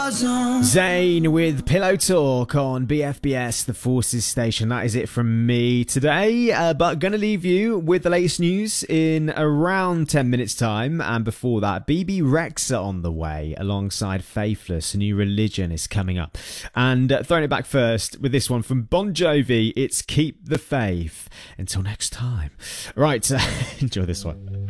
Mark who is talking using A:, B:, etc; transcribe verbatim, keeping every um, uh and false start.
A: Zayn with Pillow Talk on B F B S, the Forces Station. That is it from me today, uh, but going to leave you with the latest news in around ten minutes time. And before that, B B Rexa on the way alongside Faithless. A new religion is coming up. And uh, throwing it back first with this one from Bon Jovi, it's Keep the Faith. Until next time. Right, uh, enjoy this one.